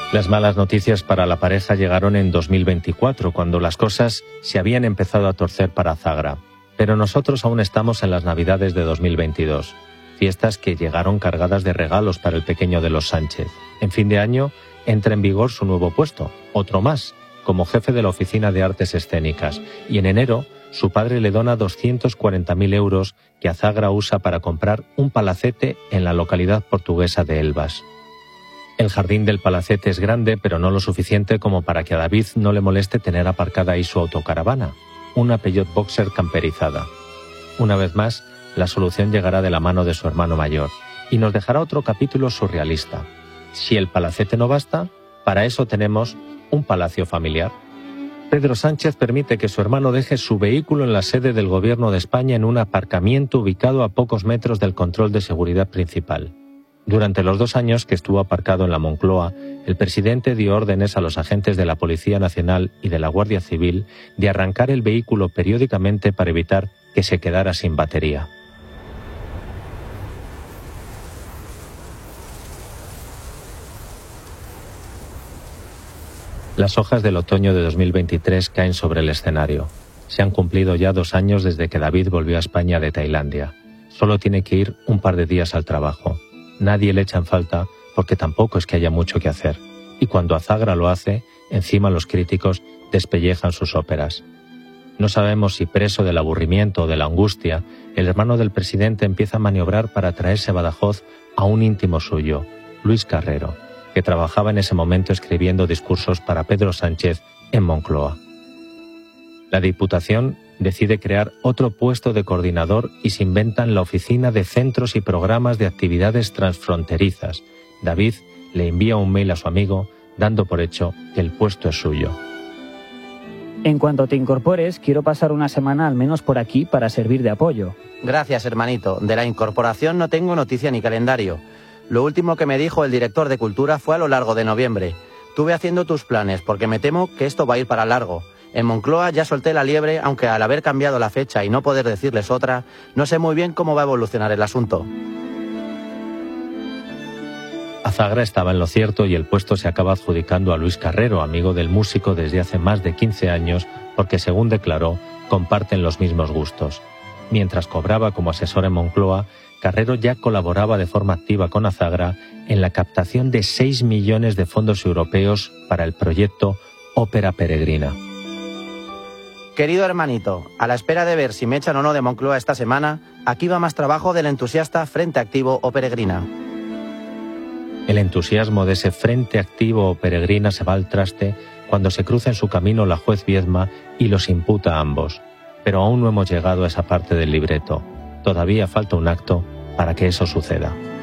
Las malas noticias para la pareja llegaron en 2024, cuando las cosas se habían empezado a torcer para Azagra. Pero nosotros aún estamos en las Navidades de 2022, fiestas que llegaron cargadas de regalos para el pequeño de los Sánchez. En fin de año entra en vigor su nuevo puesto, otro más, como jefe de la Oficina de Artes Escénicas, y en enero su padre le dona 240.000 euros que Azagra usa para comprar un palacete en la localidad portuguesa de Elvas. El jardín del palacete es grande, pero no lo suficiente como para que a David no le moleste tener aparcada ahí su autocaravana, una Peugeot Boxer camperizada. Una vez más, la solución llegará de la mano de su hermano mayor y nos dejará otro capítulo surrealista. Si el palacete no basta, para eso tenemos un palacio familiar. Pedro Sánchez permite que su hermano deje su vehículo en la sede del Gobierno de España en un aparcamiento ubicado a pocos metros del control de seguridad principal. Durante los 2 años que estuvo aparcado en la Moncloa, el presidente dio órdenes a los agentes de la Policía Nacional y de la Guardia Civil de arrancar el vehículo periódicamente para evitar que se quedara sin batería. Las hojas del otoño de 2023 caen sobre el escenario. Se han cumplido ya 2 años desde que David volvió a España de Tailandia. Solo tiene que ir un par de días al trabajo. Nadie le echa en falta porque tampoco es que haya mucho que hacer. Y cuando Azagra lo hace, encima los críticos despellejan sus óperas. No sabemos si preso del aburrimiento o de la angustia, el hermano del presidente empieza a maniobrar para traerse a Badajoz a un íntimo suyo, Luis Carrero, que trabajaba en ese momento escribiendo discursos para Pedro Sánchez en Moncloa. La Diputación decide crear otro puesto de coordinador y se inventan la Oficina de Centros y Programas de Actividades Transfronterizas. David le envía un mail a su amigo dando por hecho que el puesto es suyo. En cuanto te incorpores, quiero pasar una semana al menos por aquí para servir de apoyo. Gracias, hermanito. De la incorporación no tengo noticia ni calendario. Lo último que me dijo el director de Cultura fue a lo largo de noviembre. Tú ve haciendo tus planes, porque me temo que esto va a ir para largo. En Moncloa ya solté la liebre, aunque al haber cambiado la fecha y no poder decirles otra, no sé muy bien cómo va a evolucionar el asunto. Azagra estaba en lo cierto y el puesto se acaba adjudicando a Luis Carrero, amigo del músico desde hace más de 15 años, porque según declaró, comparten los mismos gustos. Mientras cobraba como asesor en Moncloa, Carrero ya colaboraba de forma activa con Azagra en la captación de 6 millones de fondos europeos para el proyecto Ópera Peregrina. Querido hermanito, a la espera de ver si me echan o no de Moncloa esta semana, aquí va más trabajo del entusiasta Frente Activo o Peregrina. El entusiasmo de ese Frente Activo o Peregrina se va al traste cuando se cruza en su camino la juez Viedma y los imputa a ambos. Pero aún no hemos llegado a esa parte del libreto. Todavía falta un acto para que eso suceda.